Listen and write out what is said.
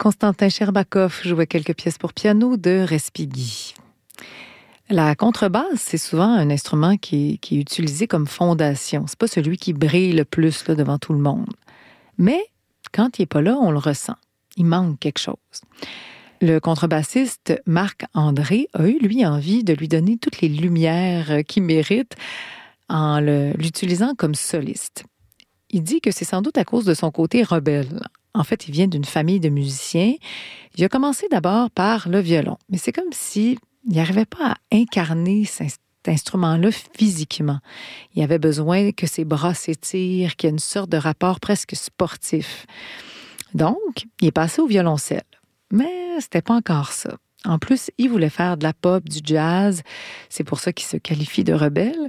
Constantin Sherbakov jouait quelques pièces pour piano de Respighi. La contrebasse, c'est souvent un instrument qui est utilisé comme fondation. C'est pas celui qui brille le plus là, devant tout le monde. Mais quand il n'est pas là, on le ressent. Il manque quelque chose. Le contrebassiste Marc-André a eu, lui, envie de lui donner toutes les lumières qu'il mérite en l'utilisant comme soliste. Il dit que c'est sans doute à cause de son côté rebelle. En fait, il vient d'une famille de musiciens. Il a commencé d'abord par le violon, mais c'est comme s'il n'arrivait pas à incarner cet instrument-là physiquement. Il avait besoin que ses bras s'étirent, qu'il y ait une sorte de rapport presque sportif. Donc, il est passé au violoncelle. Mais c'était pas encore ça. En plus, il voulait faire de la pop, du jazz. C'est pour ça qu'il se qualifie de rebelle.